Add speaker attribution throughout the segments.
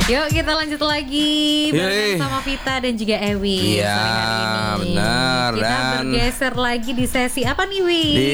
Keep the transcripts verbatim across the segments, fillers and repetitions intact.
Speaker 1: Yuk kita lanjut lagi bareng sama Vita dan juga Ewi.
Speaker 2: Iya, benar.
Speaker 1: Kita
Speaker 2: Dan
Speaker 1: bergeser lagi di sesi apa nih, Wi?
Speaker 2: Di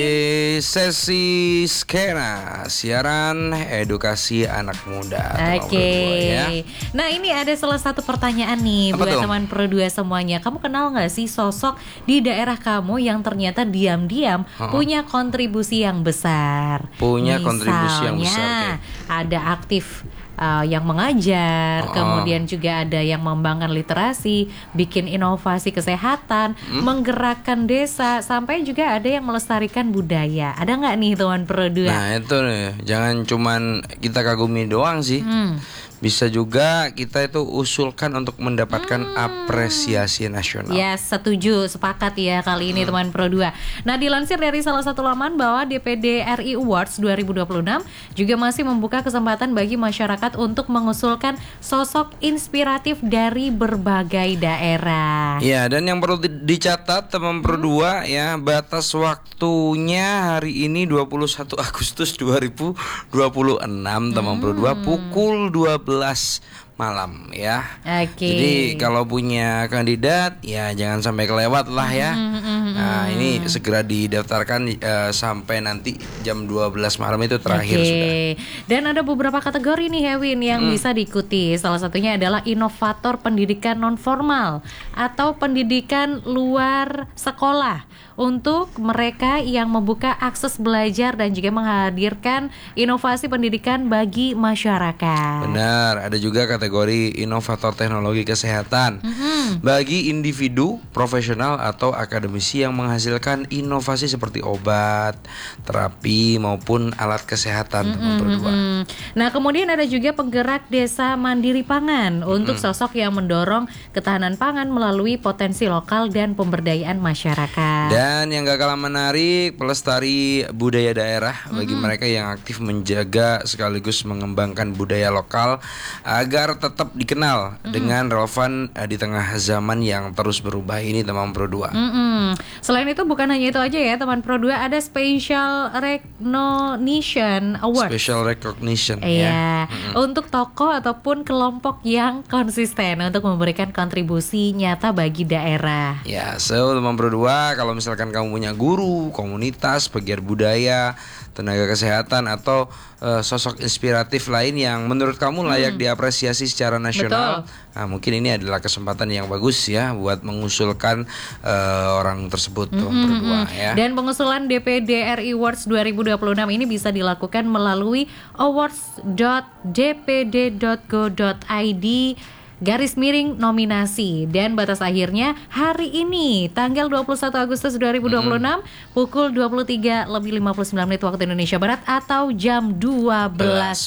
Speaker 2: sesi Skena, siaran edukasi anak muda.
Speaker 1: Oke. Okay.
Speaker 2: Ya.
Speaker 1: Nah, ini ada salah satu pertanyaan nih
Speaker 2: apa
Speaker 1: buat
Speaker 2: tuh?
Speaker 1: teman Pro dua semuanya. Kamu kenal nggak sih sosok di daerah kamu yang ternyata diam-diam
Speaker 2: uh-huh.
Speaker 1: punya kontribusi yang besar?
Speaker 2: Punya
Speaker 1: Misalnya,
Speaker 2: kontribusi yang besar. Okay.
Speaker 1: Ada aktif Uh, yang mengajar,
Speaker 2: oh.
Speaker 1: kemudian juga ada yang membangun literasi, bikin inovasi kesehatan, hmm? menggerakkan desa, sampai juga ada yang melestarikan budaya. Ada nggak nih teman Pro dua?
Speaker 2: Nah itu nih, jangan cuman kita kagumi doang sih. Hmm. Bisa juga kita itu usulkan untuk mendapatkan hmm. apresiasi nasional.
Speaker 1: Ya, setuju, sepakat ya kali ini hmm. teman Pro dua. Nah, dilansir dari salah satu laman bahwa D P D R I Awards dua ribu dua puluh enam juga masih membuka kesempatan bagi masyarakat untuk mengusulkan sosok inspiratif dari berbagai daerah.
Speaker 2: Ya, dan yang perlu dicatat teman Pro dua hmm. ya, batas waktunya hari ini dua puluh satu Agustus dua ribu dua puluh enam teman hmm. Pro dua pukul dua belas malam ya.
Speaker 1: Okay.
Speaker 2: Jadi kalau punya kandidat ya jangan sampai kelewat lah ya. Mm-hmm. Nah ini segera didaftarkan uh, sampai nanti jam dua belas malam itu terakhir okay. sudah.
Speaker 1: Dan ada beberapa kategori nih Hewin yang mm. bisa diikuti. Salah satunya adalah inovator pendidikan non formal atau pendidikan luar sekolah, untuk mereka yang membuka akses belajar dan juga menghadirkan inovasi pendidikan bagi masyarakat.
Speaker 2: Benar, ada juga kategori inovator teknologi kesehatan mm-hmm. bagi individu, profesional atau akademisi yang menghasilkan inovasi seperti obat, terapi maupun alat kesehatan.
Speaker 1: Mm-hmm.
Speaker 2: Berdua.
Speaker 1: Nah, kemudian ada juga penggerak desa mandiri pangan mm-hmm. untuk sosok yang mendorong ketahanan pangan melalui potensi lokal dan pemberdayaan masyarakat.
Speaker 2: Dan Dan yang gak kalah menarik, pelestari budaya daerah bagi mm-hmm. mereka yang aktif menjaga sekaligus mengembangkan budaya lokal agar tetap dikenal mm-hmm. dengan relevan uh, di tengah zaman yang terus berubah ini teman Pro dua.
Speaker 1: Mm-hmm. Selain itu bukan hanya itu aja ya teman Pro dua, ada Special Recognition Award.
Speaker 2: Special Recognition
Speaker 1: iya,
Speaker 2: ya. Mm-hmm.
Speaker 1: Untuk tokoh ataupun kelompok yang konsisten untuk memberikan kontribusi nyata bagi daerah.
Speaker 2: Ya, so teman Pro dua, kalau misalkan kamu punya guru, komunitas, pegiat budaya, tenaga kesehatan atau uh, sosok inspiratif lain yang menurut kamu layak hmm. diapresiasi secara nasional, nah, mungkin ini adalah kesempatan yang bagus ya buat mengusulkan uh, orang tersebut tuh
Speaker 1: hmm,
Speaker 2: berdua ya.
Speaker 1: Dan pengusulan D P D R I Awards dua ribu dua puluh enam ini bisa dilakukan melalui awards dot d p d dot go dot i d garis miring nominasi, dan batas akhirnya hari ini tanggal dua puluh satu Agustus dua ribu dua puluh enam mm. pukul dua puluh tiga lebih lima puluh sembilan menit waktu Indonesia Barat atau jam dua belas